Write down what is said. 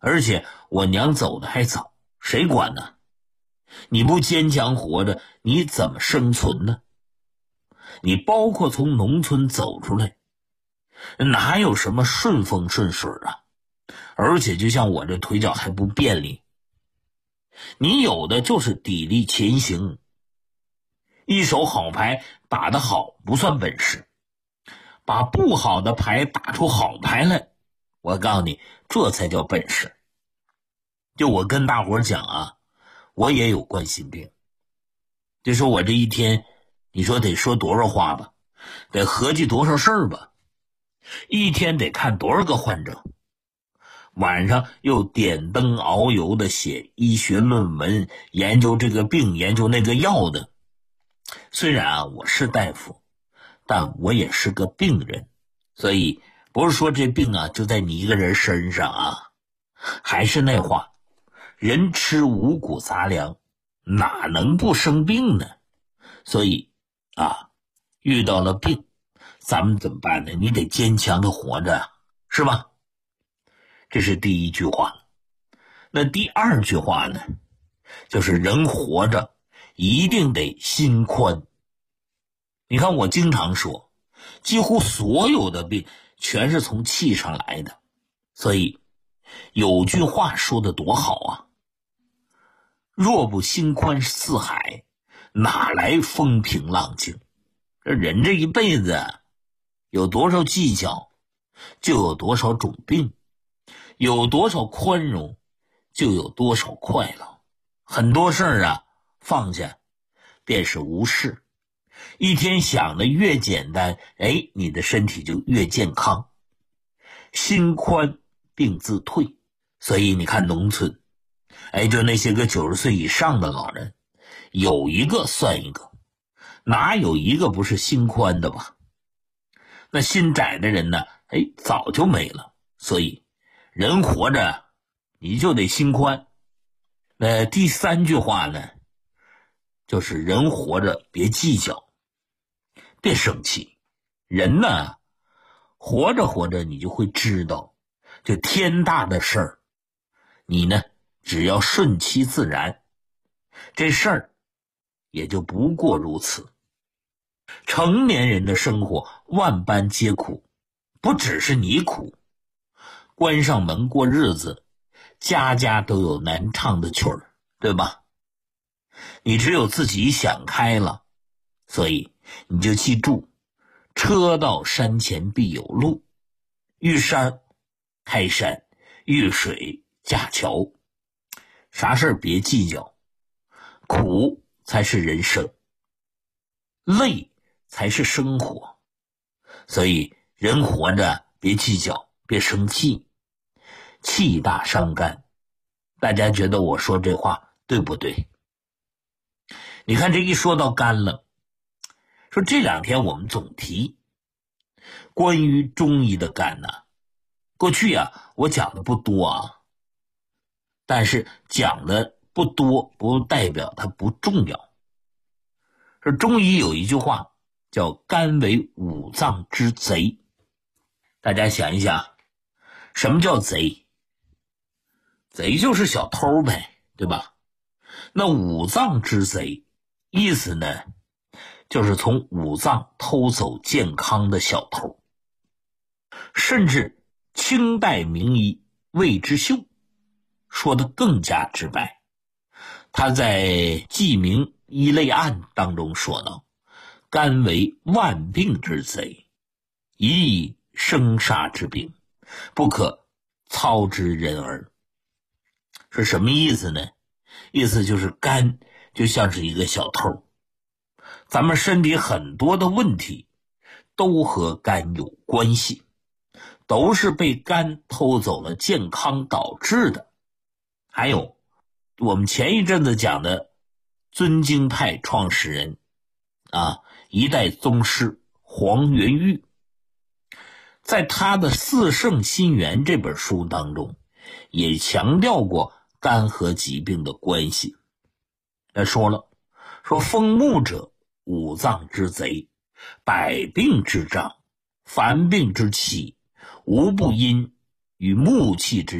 而且我娘走的还早，谁管呢？你不坚强活着，你怎么生存呢？你包括从农村走出来，哪有什么顺风顺水啊？而且就像我这腿脚还不便利，你有的就是砥砺前行。一手好牌打得好不算本事，把不好的牌打出好牌来，我告诉你，这才叫本事。就我跟大伙讲啊，我也有冠心病，就说我这一天，你说得说多少话吧，得合计多少事儿吧，一天得看多少个患者，晚上又点灯熬油的写医学论文，研究这个病研究那个药的。虽然啊我是大夫，但我也是个病人，所以不是说这病啊就在你一个人身上啊。还是那话，人吃五谷杂粮，哪能不生病呢？所以啊，遇到了病，咱们怎么办呢？你得坚强的活着，是吧？这是第一句话。那第二句话呢，就是人活着一定得心宽。你看我经常说，几乎所有的病全是从气上来的，所以有句话说得多好啊，若不心宽似海，哪来风平浪静？这人这一辈子有多少计较，就有多少种病；有多少宽容，就有多少快乐。很多事儿啊，放下便是无事。一天想的越简单，你的身体就越健康。心宽病自退。所以你看农村，就那些个90岁以上的老人，有一个算一个，哪有一个不是心宽的吧？那心窄的人呢，早就没了。所以人活着你就得心宽。那第三句话呢，就是人活着别计较，别生气。人呢，活着活着你就会知道，就天大的事儿，你呢只要顺其自然，这事儿也就不过如此。成年人的生活万般皆苦，不只是你苦，关上门过日子，家家都有难唱的曲儿，对吧？你只有自己想开了，所以你就记住，车到山前必有路，遇山开山，遇水架桥。啥事儿别计较，苦才是人生，累才是生活。所以人活着别计较，别生气，气大伤肝。大家觉得我说这话对不对？你看这一说到肝了，说这两天我们总提关于中医的肝呢，过去啊我讲的不多啊，但是讲的不多不代表它不重要。说中医有一句话叫肝为五脏之贼，大家想一想，什么叫贼？贼就是小偷呗，对吧？那五脏之贼意思呢，就是从五脏偷走健康的小偷。甚至清代名医魏之秀说得更加直白，他在《记名医类案》当中说道，肝为万病之贼，以生杀之病，不可操之人耳。是什么意思呢？意思就是肝就像是一个小偷，咱们身体很多的问题都和肝有关系，都是被肝偷走了健康导致的。还有我们前一阵子讲的尊经派创始人一代宗师黄元玉，在他的《四圣心源》这本书当中也强调过肝和疾病的关系。说风木者，五脏之贼，百病之丈，凡病之起，无不因与木气之